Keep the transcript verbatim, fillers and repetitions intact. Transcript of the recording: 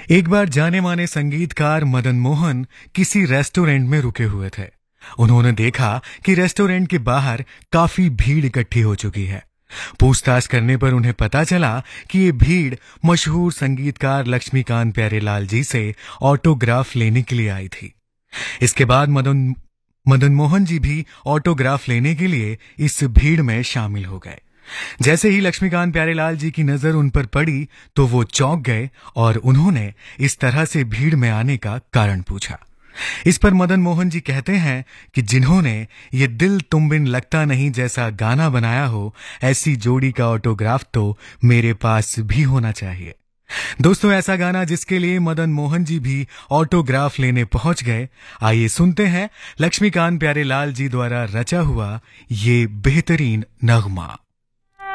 एक बार जाने माने संगीतकार मदन मोहन किसी रेस्टोरेंट में रुके हुए थे। उन्होंने देखा कि रेस्टोरेंट के बाहर काफी भीड़ इकट्ठी हो चुकी है। पूछताछ करने पर उन्हें पता चला कि ये भीड़ मशहूर संगीतकार लक्ष्मीकांत प्यारेलाल जी से ऑटोग्राफ लेने के लिए आई थी। इसके बाद मदन मदन मोहन जी भी ऑटोग्राफ लेने के लिए इस भीड़ में शामिल हो गए। जैसे ही लक्ष्मीकांत प्यारेलाल जी की नजर उन पर पड़ी तो वो चौंक गए और उन्होंने इस तरह से भीड़ में आने का कारण पूछा। इस पर मदन मोहन जी कहते हैं कि जिन्होंने ये दिल तुम बिन लगता नहीं जैसा गाना बनाया हो, ऐसी जोड़ी का ऑटोग्राफ तो मेरे पास भी होना चाहिए। दोस्तों, ऐसा गाना जिसके लिए मदन मोहन जी भी ऑटोग्राफ लेने पहुंच गए। आइए सुनते हैं लक्ष्मीकांत प्यारेलाल जी द्वारा रचा हुआ ये बेहतरीन नगमा।